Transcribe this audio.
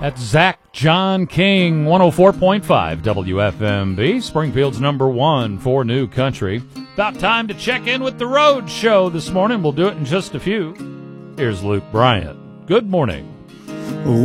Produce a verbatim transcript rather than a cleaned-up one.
That's Zach John King, one oh four point five W F M B, Springfield's number one for New Country. About time to check in with the Road Show this morning. We'll do it in just a few. Here's Luke Bryant. Good morning.